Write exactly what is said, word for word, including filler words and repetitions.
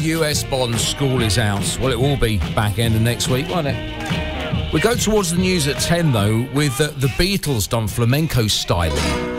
U S Bond, School is Out. Well, it will be back end of next week, won't it? We go towards the news at ten, though, with uh, the Beatles done flamenco styling.